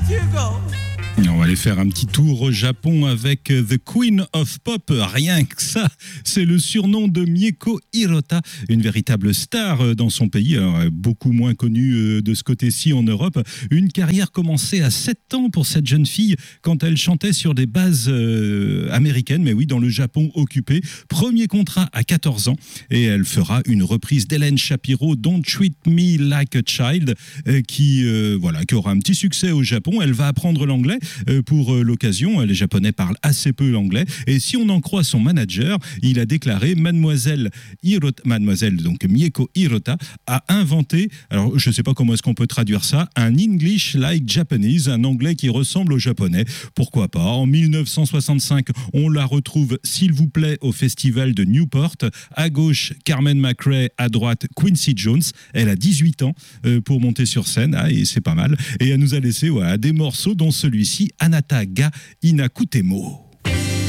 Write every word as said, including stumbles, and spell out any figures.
On va aller faire un petit tour au Japon avec The Queen of Pop. Rien que ça, c'est le surnom de Mieko Hirota, une véritable star dans son pays, alors beaucoup moins connue de ce côté-ci en Europe. Une carrière commencée à sept ans pour cette jeune fille quand elle chantait sur des bases euh, américaines, mais oui, dans le Japon occupé. Premier contrat à quatorze ans et elle fera une reprise d'Hélène Shapiro, Don't Treat Me Like a Child, euh, qui, euh, voilà, qui aura un petit succès au Japon. Elle va apprendre l'anglais pour l'occasion. Les Japonais parlent assez peu l'anglais. Et si on en croit son manager, il a déclaré Mademoiselle Hirota, Mademoiselle donc Mieko Hirota a inventé, alors je ne sais pas comment est-ce qu'on peut traduire ça, un English like Japanese, un anglais qui ressemble au japonais. Pourquoi pas? En dix-neuf cent soixante-cinq, on la retrouve, s'il vous plaît, au festival de Newport. À gauche, Carmen McRae. À droite, Quincy Jones. Elle a dix-huit ans euh, pour monter sur scène. Ah, et c'est pas mal. Et elle nous a laissé ouais, des morceaux dont celui-ci, Anata ga Inakutemo.